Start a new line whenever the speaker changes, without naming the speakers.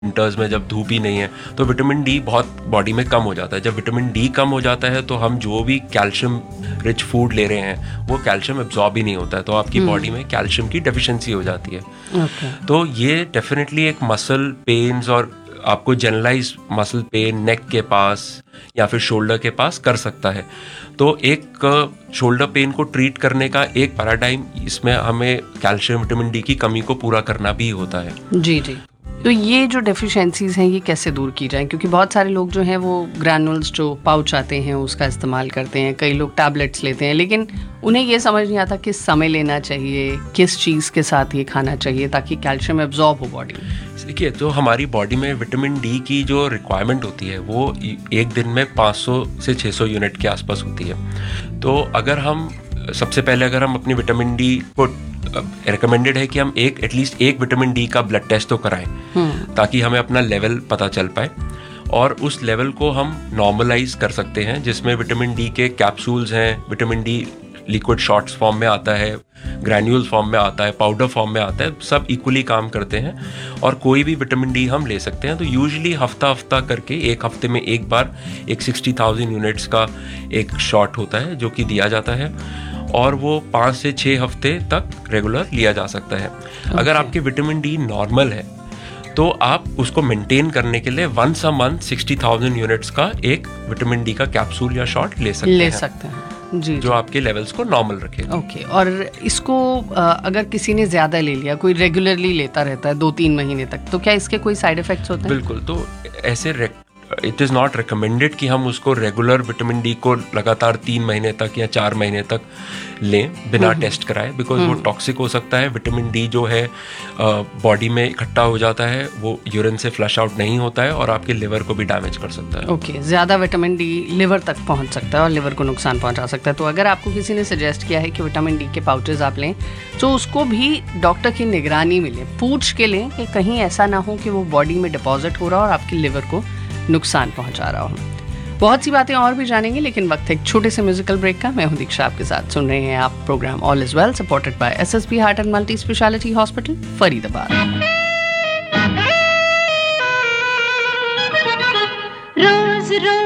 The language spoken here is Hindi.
विंटर्स में जब धूप ही नहीं है तो विटामिन डी बहुत बॉडी में कम हो जाता है। जब विटामिन डी कम हो जाता है तो हम जो भी कैल्शियम रिच फूड ले रहे हैं वो कैल्शियम एब्जॉर्ब ही नहीं होता है, तो आपकी बॉडी में कैल्शियम की डेफिशिएंसी हो जाती है। तो ये डेफिनेटली एक मसल पेन्स और आपको जनरलाइज मसल पेन नेक के पास या फिर शोल्डर के पास कर सकता है। तो एक शोल्डर पेन को ट्रीट करने का एक पैराडाइम, इसमें हमें कैल्शियम विटामिन डी की कमी को पूरा करना भी होता है।
जी जी। तो ये जो डेफिशिएंसीज हैं ये कैसे दूर की जाएं? क्योंकि बहुत सारे लोग जो हैं वो ग्रैनुल्स जो पाउच आते हैं उसका इस्तेमाल करते हैं, कई लोग टैबलेट्स लेते हैं, लेकिन उन्हें ये समझ नहीं आता किस समय लेना चाहिए, किस चीज़ के साथ ये खाना चाहिए ताकि कैल्शियम एब्जॉर्ब हो बॉडी में।
देखिए, तो हमारी बॉडी में विटामिन डी की जो रिक्वायरमेंट होती है वो एक दिन में 500 से 600 यूनिट के आसपास होती है। तो अगर हम सबसे पहले अगर हम अपनी विटामिन डी को रिकमेंडेड है कि हम एटलीस्ट एक विटामिन डी का ब्लड टेस्ट तो कराएं ताकि हमें अपना लेवल पता चल पाए और उस लेवल को हम नॉर्मलाइज कर सकते हैं, जिसमें विटामिन डी के कैप्सूल्स हैं, vitamin D liquid shots form में आता है, ग्रैन्यूल फॉर्म में आता है, पाउडर फॉर्म में आता है, सब इक्वली काम करते हैं और कोई भी विटामिन डी हम ले सकते हैं। तो यूजुअली हफ्ता करके एक हफ्ते में एक बार एक 60,000 यूनिट्स का एक शॉट होता है जो कि दिया जाता है और वो 5 से 6 हफ्ते तक रेगुलर लिया जा सकता है। अगर आपके विटामिन डी नॉर्मल है तो आप उसको मेंटेन करने के लिए वंस अ मंथ 60,000 यूनिट्स का एक विटामिन डी का कैप्सूल या शॉट ले सकते हैं
जी,
जो आपके लेवल्स को नॉर्मल रखेगा।
ओके। और इसको अगर किसी ने ज़्यादा ले लिया, कोई रेगुलरली लेता रहता है 2-3 महीने तक, तो क्या इसके कोई साइड इफेक्ट्स होते हैं?
बिल्कुल। तो ऐसे इट इज़ नॉट रिकमेंडेड कि हम उसको रेगुलर विटामिन डी को लगातार 3 महीने तक या 4 महीने तक लें बिना टेस्ट कराए, बिकॉज वो टॉक्सिक हो सकता है। विटामिन डी जो है बॉडी में इकट्ठा हो जाता है, वो यूरिन से फ्लश आउट नहीं होता है और आपके लिवर को भी डैमेज कर सकता है।
ओके, ज़्यादा विटामिन डी लिवर तक पहुंच सकता है और लिवर को नुकसान पहुंचा सकता है। तो अगर आपको किसी ने सजेस्ट किया है कि विटामिन डी के पाउचेज आप लें तो उसको भी डॉक्टर की निगरानी में लें, पूछ के लें कि कहीं ऐसा ना हो कि वो बॉडी में डिपॉजिट हो रहा हो और आपके लिवर को नुकसान पहुंचा रहा हो। बहुत सी बातें और भी जानेंगे, लेकिन वक्त एक छोटे से म्यूजिकल ब्रेक का। मैं हूं दीक्षा, आपके साथ सुन रहे हैं आप program all is well, supported by SSB heart and multi speciality hospital, Faridabad.
Rose rose